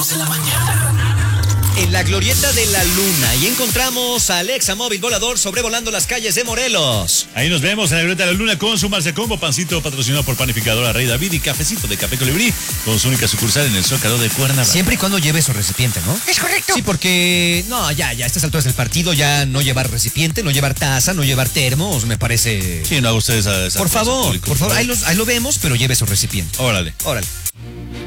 Ritmos de la mañana. En la glorieta de la luna y encontramos a Alexa Móvil Volador sobrevolando las calles de Morelos. Ahí nos vemos en la glorieta de la luna con su Marce Combo, pancito patrocinado por Panificadora Rey David y cafecito de Café Colibrí con su única sucursal en el Zócalo de Cuernavaca. Siempre y cuando lleve su recipiente, ¿no? Es correcto. Sí, porque ya, a estas alturas del partido ya no llevar recipiente, no llevar taza, no llevar termos, me parece. Sí, no haga usted esa Por cosa, favor, público, por favor, ahí lo vemos, pero lleve su recipiente. Órale. Órale.